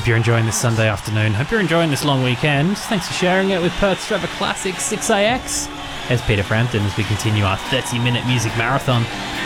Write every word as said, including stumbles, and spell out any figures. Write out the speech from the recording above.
you're enjoying this Sunday afternoon. Hope you're enjoying this long weekend. Thanks for sharing it with Perth's Forever Classic six A X. There's Peter Frampton as we continue our thirty minute music marathon